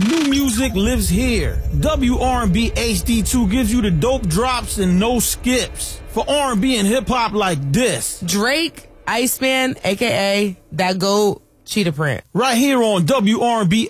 New music lives here. WRB HD2 gives you the dope drops and no skips for R&B and hip hop like this. Drake, Iceman, aka that GOAT, Cheetah Print. Right here on WRB